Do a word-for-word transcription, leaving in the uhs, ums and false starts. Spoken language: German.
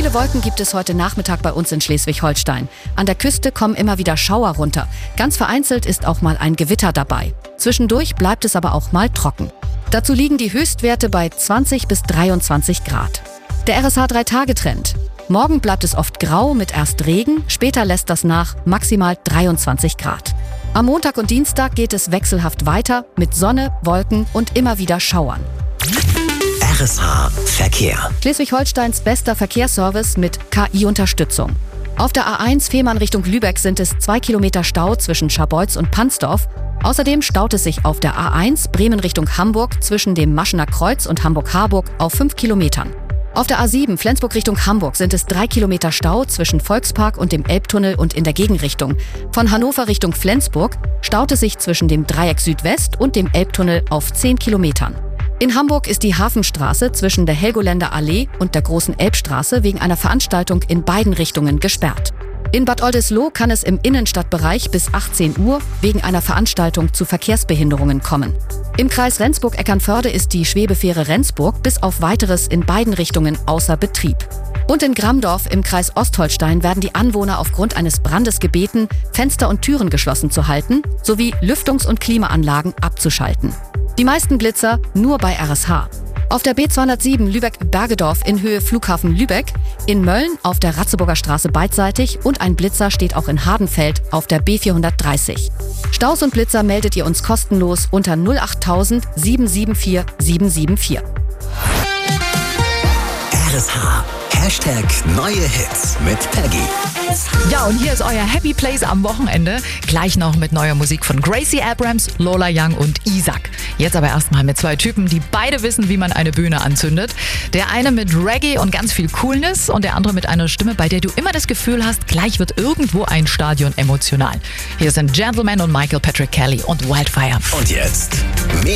Viele Wolken gibt es heute Nachmittag bei uns in Schleswig-Holstein. An der Küste kommen immer wieder Schauer runter. Ganz vereinzelt ist auch mal ein Gewitter dabei. Zwischendurch bleibt es aber auch mal trocken. Dazu liegen die Höchstwerte bei zwanzig bis dreiundzwanzig Grad. Der R S H drei Tage Trend. Morgen bleibt es oft grau mit erst Regen, später lässt das nach, maximal dreiundzwanzig Grad. Am Montag und Dienstag geht es wechselhaft weiter mit Sonne, Wolken und immer wieder Schauern. R S H Verkehr. Schleswig-Holsteins bester Verkehrsservice mit K I-Unterstützung. Auf der A eins Fehmarn Richtung Lübeck sind es zwei Kilometer Stau zwischen Scharbeutz und Pansdorf. Außerdem staut es sich auf der A eins Bremen Richtung Hamburg zwischen dem Maschener Kreuz und Hamburg-Harburg auf fünf Kilometern. Auf der A sieben Flensburg Richtung Hamburg sind es drei Kilometer Stau zwischen Volkspark und dem Elbtunnel und in der Gegenrichtung. Von Hannover Richtung Flensburg staut es sich zwischen dem Dreieck Südwest und dem Elbtunnel auf zehn Kilometern. In Hamburg ist die Hafenstraße zwischen der Helgoländer Allee und der Großen Elbstraße wegen einer Veranstaltung in beiden Richtungen gesperrt. In Bad Oldesloe kann es im Innenstadtbereich bis achtzehn Uhr wegen einer Veranstaltung zu Verkehrsbehinderungen kommen. Im Kreis Rendsburg-Eckernförde ist die Schwebefähre Rendsburg bis auf Weiteres in beiden Richtungen außer Betrieb. Und in Grammdorf im Kreis Ostholstein werden die Anwohner aufgrund eines Brandes gebeten, Fenster und Türen geschlossen zu halten, sowie Lüftungs- und Klimaanlagen abzuschalten. Die meisten Blitzer nur bei R S H. Auf der B zweihundertsieben Lübeck-Bergedorf in Höhe Flughafen Lübeck, in Mölln auf der Ratzeburger Straße beidseitig und ein Blitzer steht auch in Hardenfeld auf der B vierhundertdreißig. Staus und Blitzer meldet ihr uns kostenlos unter null acht null null sieben sieben vier sieben sieben vier. R S H. Hashtag neue Hits mit Peggy. Ja, und hier ist euer Happy Place am Wochenende. Gleich noch mit neuer Musik von Gracie Abrams, Lola Young und Isaac. Jetzt aber erstmal mit zwei Typen, die beide wissen, wie man eine Bühne anzündet. Der eine mit Reggae und ganz viel Coolness und der andere mit einer Stimme, bei der du immer das Gefühl hast, gleich wird irgendwo ein Stadion emotional. Hier sind Gentleman und Michael Patrick Kelly und Wildfire. Und jetzt mehr